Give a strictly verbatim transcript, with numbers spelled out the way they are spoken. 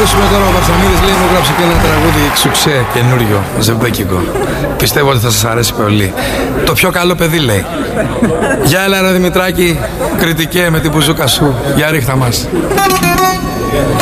ακούσουμε τώρα ο Βαρσανίδης, λέει μου γράψε και ένα τραγούδι ξουξέ καινούριο, ζεμπέκικο. Πιστεύω ότι θα σας αρέσει πολύ. Το πιο καλό παιδί, λέει. Γεια έλα ρε Δημητράκη, κριτικέ με την μπουζούκα σου. Για ρίχτα μας.